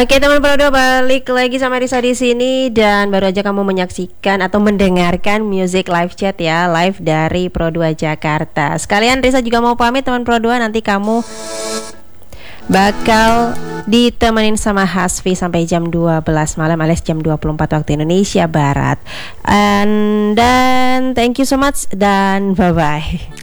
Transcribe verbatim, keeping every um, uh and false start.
Oke teman Pro dua, balik lagi sama Risa di sini dan baru aja kamu menyaksikan atau mendengarkan Music Live Chat ya, live dari Pro dua Jakarta. Sekalian Risa juga mau pamit teman Pro dua, nanti kamu bakal ditemenin sama Hasfi sampai jam dua belas malam alias jam dua puluh empat waktu Indonesia Barat. And dan thank you so much dan bye bye.